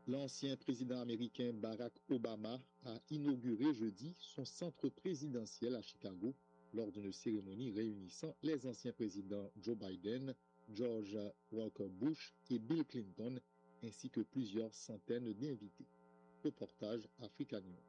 L'ancien président américain Barack Obama a inauguré jeudi son centre présidentiel à Chicago lors d'une cérémonie réunissant les anciens présidents Joe Biden, George Walker Bush et Bill Clinton, ainsi que plusieurs centaines d'invités. Reportage Africa News.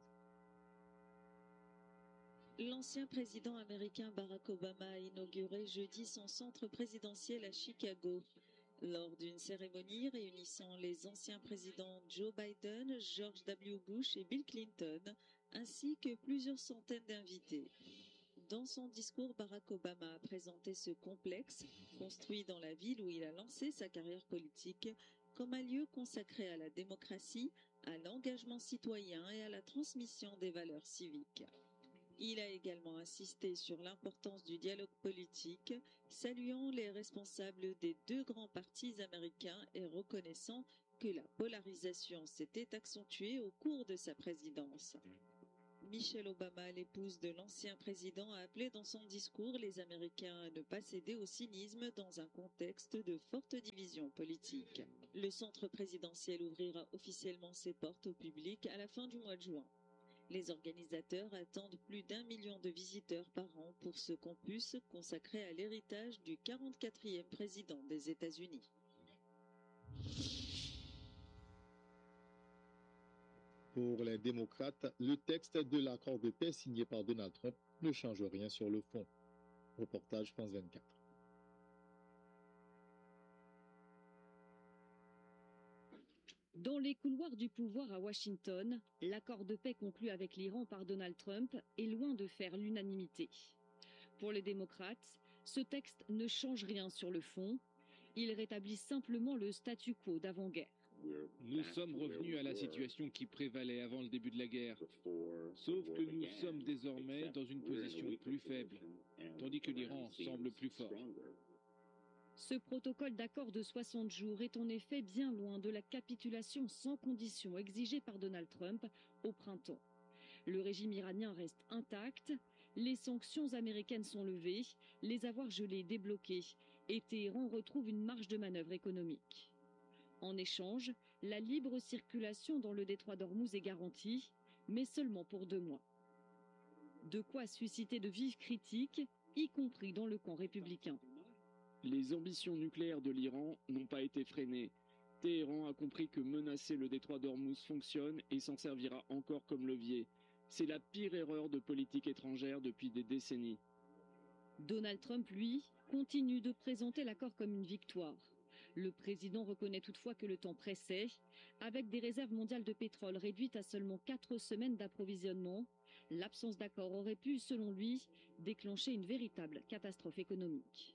L'ancien président américain Barack Obama a inauguré jeudi son centre présidentiel à Chicago. Lors d'une cérémonie réunissant les anciens présidents Joe Biden, George W. Bush et Bill Clinton, ainsi que plusieurs centaines d'invités. Dans son discours, Barack Obama a présenté ce complexe, construit dans la ville où il a lancé sa carrière politique, comme un lieu consacré à la démocratie, à l'engagement citoyen et à la transmission des valeurs civiques. Il a également insisté sur l'importance du dialogue politique, saluant les responsables des deux grands partis américains et reconnaissant que la polarisation s'était accentuée au cours de sa présidence. Michelle Obama, l'épouse de l'ancien président, a appelé dans son discours les Américains à ne pas céder au cynisme dans un contexte de forte division politique. Le centre présidentiel ouvrira officiellement ses portes au public à la fin du mois de juin. Les organisateurs attendent plus d'1 million de visiteurs par an pour ce campus consacré à l'héritage du 44e président des États-Unis. Pour les démocrates, le texte de l'accord de paix signé par Donald Trump ne change rien sur le fond. Reportage France 24. Dans les couloirs du pouvoir à Washington, l'accord de paix conclu avec l'Iran par Donald Trump est loin de faire l'unanimité. Pour les démocrates, ce texte ne change rien sur le fond. Il rétablit simplement le statu quo d'avant-guerre. Nous sommes revenus à la situation qui prévalait avant le début de la guerre. Sauf que nous sommes désormais dans une position plus faible, tandis que l'Iran semble plus fort. Ce protocole d'accord de 60 jours est en effet bien loin de la capitulation sans condition exigée par Donald Trump au printemps. Le régime iranien reste intact, les sanctions américaines sont levées, les avoirs gelés débloqués et Téhéran retrouve une marge de manœuvre économique. En échange, la libre circulation dans le détroit d'Ormuz est garantie, mais seulement pour 2 mois. De quoi susciter de vives critiques, y compris dans le camp républicain. Les ambitions nucléaires de l'Iran n'ont pas été freinées. Téhéran a compris que menacer le détroit d'Ormuz fonctionne et s'en servira encore comme levier. C'est la pire erreur de politique étrangère depuis des décennies. Donald Trump, lui, continue de présenter l'accord comme une victoire. Le président reconnaît toutefois que le temps pressait. Avec des réserves mondiales de pétrole réduites à seulement 4 semaines d'approvisionnement, l'absence d'accord aurait pu, selon lui, déclencher une véritable catastrophe économique.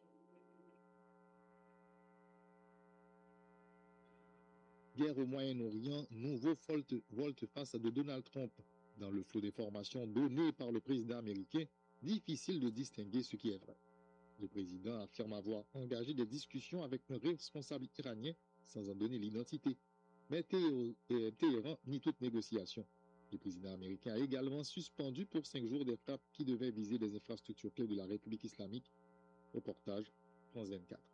Guerre au Moyen-Orient, nouveau volte-face de Donald Trump. Dans le flot d'informations données par le président américain, difficile de distinguer ce qui est vrai. Le président affirme avoir engagé des discussions avec un responsable iranien sans en donner l'identité. Mais Téhéran nie toute négociation. Le président américain a également suspendu pour 5 jours des frappes qui devaient viser les infrastructures clés de la République islamique. Reportage France 24.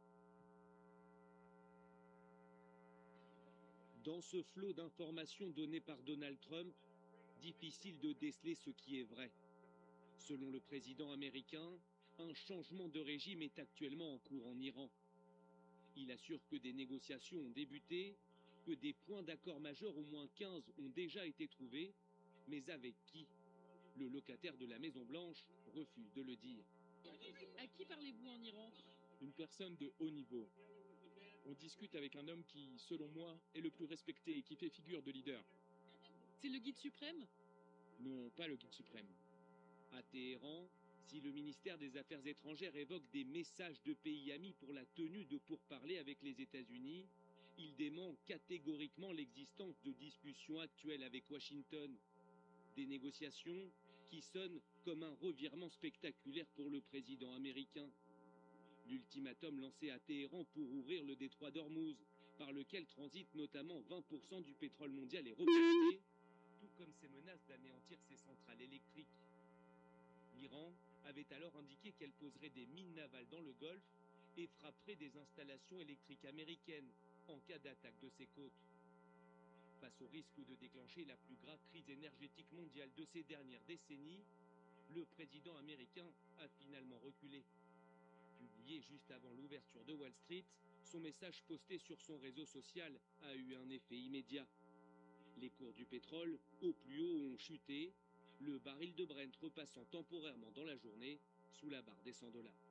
Dans ce flot d'informations données par Donald Trump, difficile de déceler ce qui est vrai. Selon le président américain, un changement de régime est actuellement en cours en Iran. Il assure que des négociations ont débuté, que des points d'accord majeurs, au moins 15, ont déjà été trouvés, mais avec qui? Le locataire de la Maison-Blanche refuse de le dire. À qui parlez-vous en Iran? Une personne de haut niveau. On discute avec un homme qui, selon moi, est le plus respecté et qui fait figure de leader. C'est le guide suprême? Non, pas le guide suprême. À Téhéran, si le ministère des Affaires étrangères évoque des messages de pays amis pour la tenue de pourparlers avec les États-Unis, il dément catégoriquement l'existence de discussions actuelles avec Washington. Des négociations qui sonnent comme un revirement spectaculaire pour le président américain. L'ultimatum lancé à Téhéran pour ouvrir le détroit d'Ormuz, par lequel transite notamment 20% du pétrole mondial, est reporté, tout comme ses menaces d'anéantir ses centrales électriques. L'Iran avait alors indiqué qu'elle poserait des mines navales dans le Golfe et frapperait des installations électriques américaines en cas d'attaque de ses côtes. Face au risque de déclencher la plus grave crise énergétique mondiale de ces dernières décennies, le président américain a finalement reculé. Publié juste avant l'ouverture de Wall Street, son message posté sur son réseau social a eu un effet immédiat. Les cours du pétrole, au plus haut, ont chuté, le baril de Brent repassant temporairement dans la journée sous la barre des $100.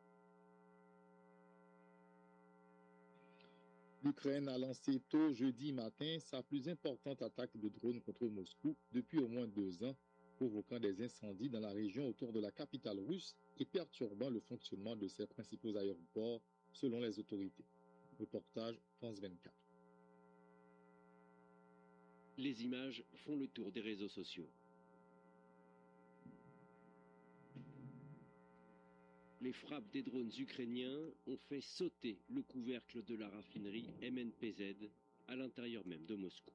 L'Ukraine a lancé tôt jeudi matin sa plus importante attaque de drones contre Moscou depuis au moins 2 ans, provoquant des incendies dans la région autour de la capitale russe et perturbant le fonctionnement de ses principaux aéroports, selon les autorités. Reportage France 24. Les images font le tour des réseaux sociaux. Les frappes des drones ukrainiens ont fait sauter le couvercle de la raffinerie MNPZ à l'intérieur même de Moscou.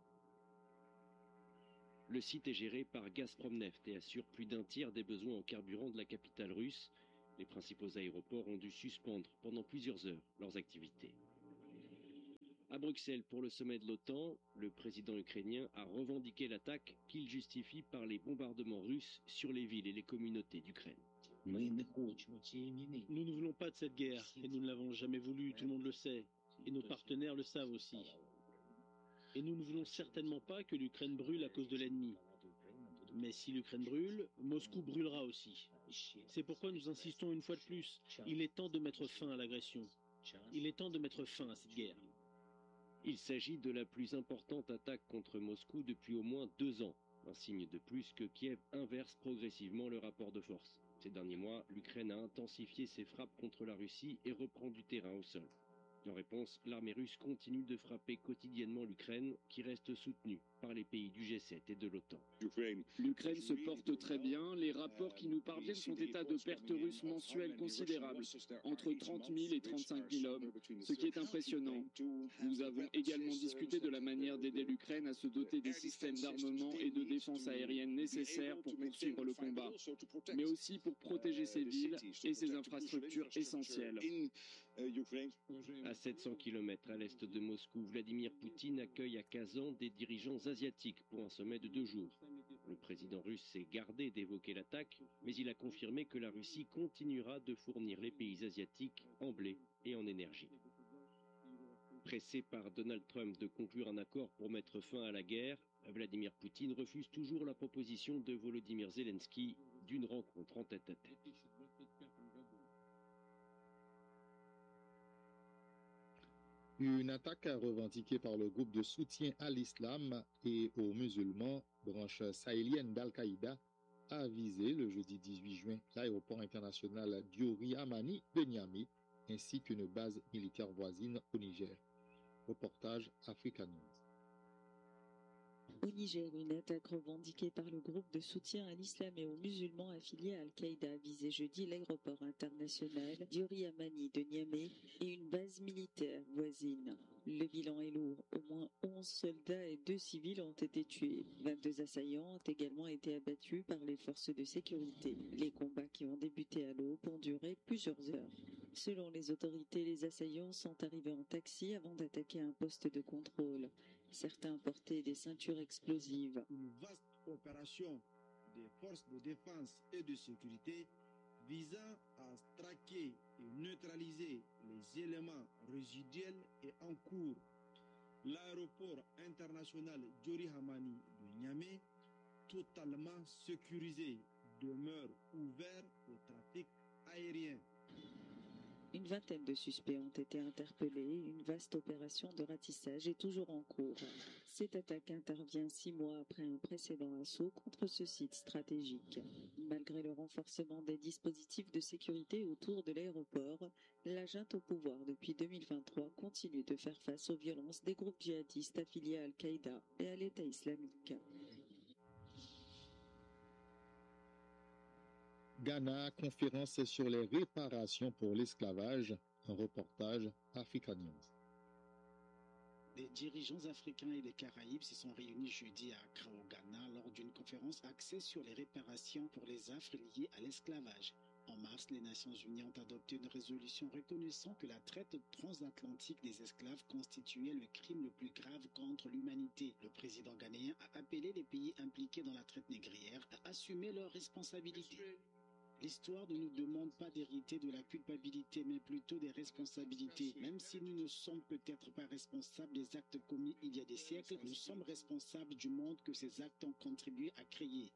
Le site est géré par Gazpromneft et assure plus d'un tiers des besoins en carburant de la capitale russe. Les principaux aéroports ont dû suspendre pendant plusieurs heures leurs activités. À Bruxelles, pour le sommet de l'OTAN, le président ukrainien a revendiqué l'attaque qu'il justifie par les bombardements russes sur les villes et les communautés d'Ukraine. Nous ne voulons pas de cette guerre et nous ne l'avons jamais voulu, tout le monde le sait. Et nos partenaires le savent aussi. Et nous ne voulons certainement pas que l'Ukraine brûle à cause de l'ennemi. Mais si l'Ukraine brûle, Moscou brûlera aussi. C'est pourquoi nous insistons une fois de plus. Il est temps de mettre fin à l'agression. Il est temps de mettre fin à cette guerre. Il s'agit de la plus importante attaque contre Moscou depuis au moins 2 ans. Un signe de plus que Kiev inverse progressivement le rapport de force. Ces derniers mois, l'Ukraine a intensifié ses frappes contre la Russie et reprend du terrain au sol. En réponse, l'armée russe continue de frapper quotidiennement l'Ukraine, qui reste soutenue par les pays du G7 et de l'OTAN. L'Ukraine se porte très bien. Les rapports qui nous parviennent font état de pertes russes mensuelles considérables, entre 30 000 et 35 000 hommes, ce qui est impressionnant. Nous avons également discuté de la manière d'aider l'Ukraine à se doter des systèmes d'armement et de défense aérienne nécessaires pour poursuivre le combat, mais aussi pour protéger ses villes et ses infrastructures essentielles. À 700 km à l'est de Moscou, Vladimir Poutine accueille à Kazan des dirigeants asiatiques pour un sommet de 2 jours. Le président russe s'est gardé d'évoquer l'attaque, mais il a confirmé que la Russie continuera de fournir les pays asiatiques en blé et en énergie. Pressé par Donald Trump de conclure un accord pour mettre fin à la guerre, Vladimir Poutine refuse toujours la proposition de Volodymyr Zelensky d'une rencontre en tête-à-tête. Une attaque revendiquée par le groupe de soutien à l'islam et aux musulmans, branche sahélienne d'Al-Qaïda, a visé le jeudi 18 juin l'aéroport international Diori Hamani de Niamey, ainsi qu'une base militaire voisine au Niger. Reportage Africa News. Au Niger, une attaque revendiquée par le groupe de soutien à l'islam et aux musulmans affiliés à Al-Qaïda a visé jeudi l'aéroport international Diori Hamani de Niamey et une base militaire voisine. Le bilan est lourd. Au moins 11 soldats et 2 civils ont été tués. 22 assaillants ont également été abattus par les forces de sécurité. Les combats qui ont débuté à l'aube ont duré plusieurs heures. Selon les autorités, les assaillants sont arrivés en taxi avant d'attaquer un poste de contrôle. Certains portaient des ceintures explosives. Une vaste opération des forces de défense et de sécurité visant à traquer et neutraliser les éléments résiduels est en cours. L'aéroport international Diori Hamani de Niamey, totalement sécurisé, demeure ouvert au trafic aérien. Une vingtaine de suspects ont été interpellés. Une vaste opération de ratissage est toujours en cours. Cette attaque intervient 6 mois après un précédent assaut contre ce site stratégique. Malgré le renforcement des dispositifs de sécurité autour de l'aéroport, la junte au pouvoir depuis 2023 continue de faire face aux violences des groupes djihadistes affiliés à Al-Qaïda et à l'État islamique. Ghana, conférence sur les réparations pour l'esclavage, un reportage Africa News. Les dirigeants africains et des Caraïbes se sont réunis jeudi à Accra au Ghana lors d'une conférence axée sur les réparations pour les affres liées à l'esclavage. En En mars, les Nations Unies ont adopté une résolution reconnaissant que la traite transatlantique des esclaves constituait le crime le plus grave contre l'humanité. Le président ghanéen a appelé les pays impliqués dans la traite négrière à assumer leurs responsabilités. L'histoire ne nous demande pas d'hériter de la culpabilité, mais plutôt des responsabilités. Même si nous ne sommes peut-être pas responsables des actes commis il y a des siècles, nous sommes responsables du monde que ces actes ont contribué à créer.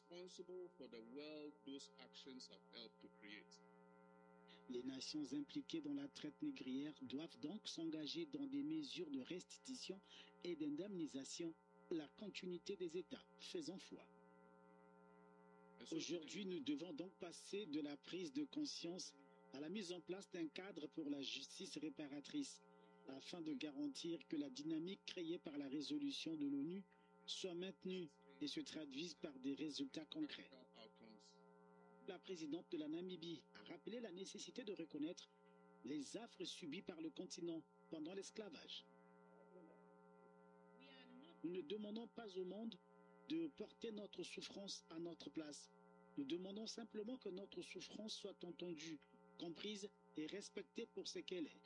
Les nations impliquées dans la traite négrière doivent donc s'engager dans des mesures de restitution et d'indemnisation. La continuité des États, faisant foi. Aujourd'hui, nous devons donc passer de la prise de conscience à la mise en place d'un cadre pour la justice réparatrice, afin de garantir que la dynamique créée par la résolution de l'ONU soit maintenue et se traduise par des résultats concrets. La présidente de la Namibie a rappelé la nécessité de reconnaître les affres subies par le continent pendant l'esclavage. Nous ne demandons pas au monde de porter notre souffrance à notre place. Nous demandons simplement que notre souffrance soit entendue, comprise et respectée pour ce qu'elle est.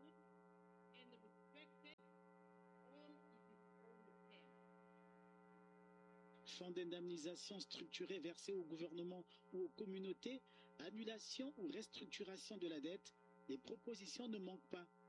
Fonds d'indemnisation structurés versés au gouvernement ou aux communautés, annulation ou restructuration de la dette, les propositions ne manquent pas.